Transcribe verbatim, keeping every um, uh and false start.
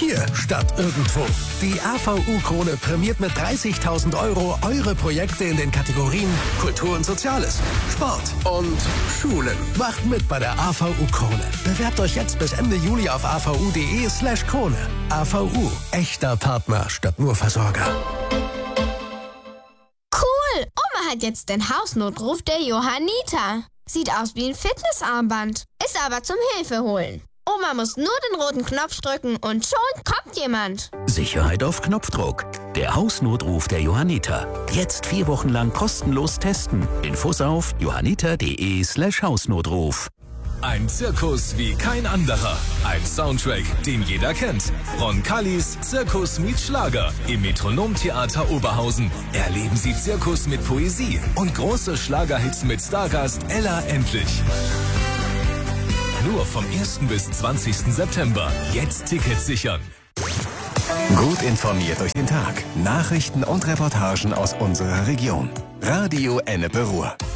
Hier statt irgendwo. Die A V U-Krone prämiert mit dreißigtausend Euro eure Projekte in den Kategorien Kultur und Soziales, Sport und Schulen. Macht mit bei der A V U-Krone. Bewerbt euch jetzt bis Ende Juli auf avu.de slash Krone. A V U, echter Partner statt nur Versorger. Cool! Oma hat jetzt den Hausnotruf der Johanniter. Sieht aus wie ein Fitnessarmband, ist aber zum Hilfeholen. Oma muss nur den roten Knopf drücken und schon kommt jemand. Sicherheit auf Knopfdruck. Der Hausnotruf der Johanniter. Jetzt vier Wochen lang kostenlos testen. Infos auf johanniter.de slash Hausnotruf. Ein Zirkus wie kein anderer. Ein Soundtrack, den jeder kennt. Roncalis Zirkus meets Schlager im Metronomtheater Oberhausen. Erleben Sie Zirkus mit Poesie und große Schlagerhits mit Stargast Ella Endlich. Nur vom ersten bis zwanzigsten September. Jetzt Tickets sichern. Gut informiert durch den Tag. Nachrichten und Reportagen aus unserer Region. Radio Ennepe Ruhr.